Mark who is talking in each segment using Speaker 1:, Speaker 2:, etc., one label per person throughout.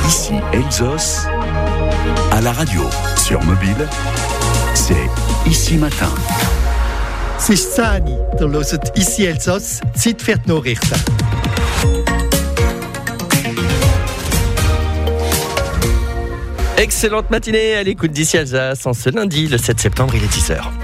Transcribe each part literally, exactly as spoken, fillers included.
Speaker 1: Ici Elsos, à la radio, sur mobile, c'est Ici Matin.
Speaker 2: C'est Sani, der hört Ici Elsos, Zeit für die Nachrichten.
Speaker 3: Excellente matinée à l'écoute d'Ici Alsace en ce lundi, le sept septembre, il est dix heures.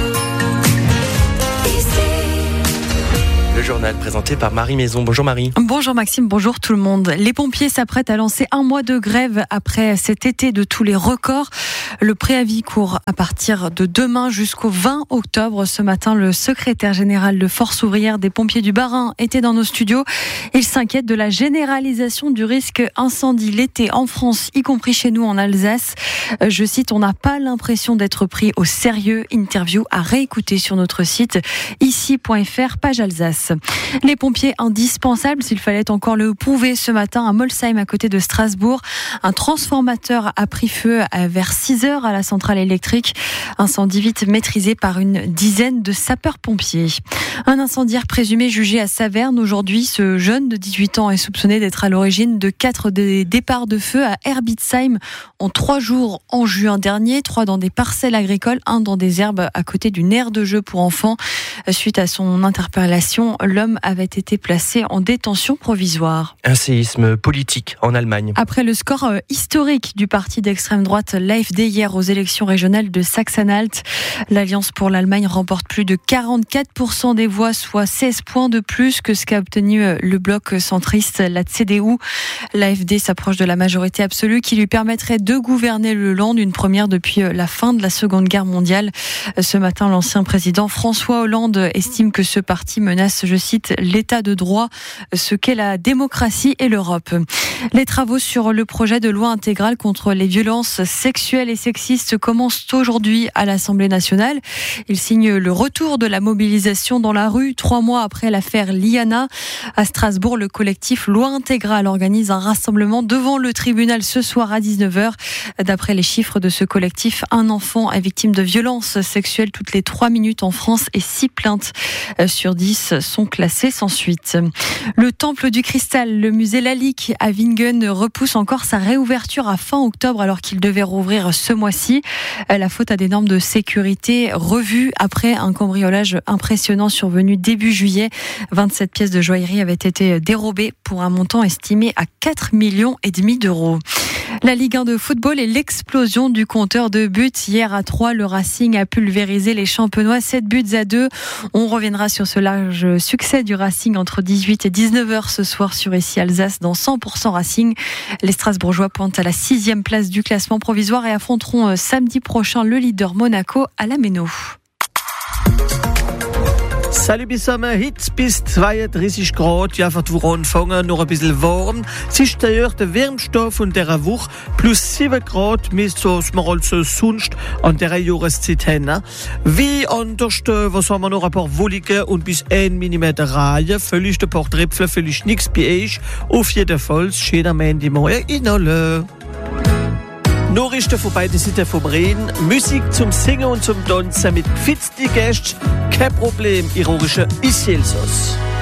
Speaker 3: Le journal présenté par Marie Maison. Bonjour Marie.
Speaker 4: Bonjour Maxime, bonjour tout le monde. Les pompiers s'apprêtent à lancer un mois de grève après cet été de tous les records. Le préavis court à partir de demain jusqu'au vingt octobre. Ce matin, le secrétaire général de Force ouvrière des pompiers du Bas-Rhin était dans nos studios. Il s'inquiète de la généralisation du risque incendie l'été en France, y compris chez nous en Alsace. Je cite, on n'a pas l'impression d'être pris au sérieux. Interview à réécouter sur notre site ici point f r, page Alsace. Les pompiers indispensables, s'il fallait encore le prouver ce matin à Molsheim, à côté de Strasbourg. Un transformateur a pris feu vers six heures à la centrale électrique. Incendie vite maîtrisé par une dizaine de sapeurs-pompiers. Un incendiaire présumé jugé à Saverne aujourd'hui. Ce jeune de dix-huit ans est soupçonné d'être à l'origine de quatre des départs de feu à Herbitzheim en trois jours en juin dernier. Trois dans des parcelles agricoles, un dans des herbes à côté d'une aire de jeu pour enfants. Suite à son interpellation, l'homme avait été placé en détention provisoire.
Speaker 3: Un séisme politique en Allemagne.
Speaker 4: Après le score historique du parti d'extrême droite l'A F D hier aux élections régionales de Saxe-Anhalt, l'Alliance pour l'Allemagne remporte plus de quarante-quatre pour cent des voix, soit seize points de plus que ce qu'a obtenu le bloc centriste, la C D U. L'A F D s'approche de la majorité absolue qui lui permettrait de gouverner le Land, une première depuis la fin de la Seconde Guerre mondiale. Ce matin, l'ancien président François Hollande estime que ce parti menace, je cite, l'état de droit, ce qu'est la démocratie et l'Europe. Les travaux sur le projet de loi intégrale contre les violences sexuelles et sexistes commencent aujourd'hui à l'Assemblée nationale. Ils signent le retour de la mobilisation dans la rue trois mois après l'affaire Liana. À Strasbourg, le collectif Loi intégrale organise un rassemblement devant le tribunal ce soir à dix-neuf heures. D'après les chiffres de ce collectif, un enfant est victime de violences sexuelles toutes les trois minutes en France et six plaintes sur dix sont classées sans suite. Le Temple du Cristal, le musée Lalique à Wingen repousse encore sa réouverture à fin octobre alors qu'il devait rouvrir ce mois-ci. La faute à des normes de sécurité revues après un cambriolage impressionnant survenu début juillet. vingt-sept pièces de joaillerie avaient été dérobées pour un montant estimé à quatre millions et demi d'euros. La Ligue un de football et l'explosion du compteur de buts. Hier à Troyes, le Racing a pulvérisé les Champenois, sept buts à deux. On reviendra sur ce large succès du Racing entre dix-huit et dix-neuf heures ce soir sur Ici Alsace dans cent pour cent Racing. Les Strasbourgeois pointent à la sixième place du classement provisoire et affronteront samedi prochain le leader Monaco à la Méno.
Speaker 5: Salut bissammen, hitz bis zweiunddreißig Grad, ja, für die Anfangen noch ein bisschen warm. Es ist der wärmste von dieser Woche, plus sieben Grad, misst so, was wir also sonst an dieser Jahreszeit haben. Wie anders, was haben wir noch, ein paar Wolligen und bis ein Millimeter Reihe, völlig ein paar Tröpfchen, völlig nichts bei euch. Auf jeden Fall, schöner Montagmorgen in alle. Nachrichten von beiden Seiten vom Rhein, Musik zum Singen und zum Tanzen mit gefitzten Gästen, kein Problem, ironische Ici Elsos.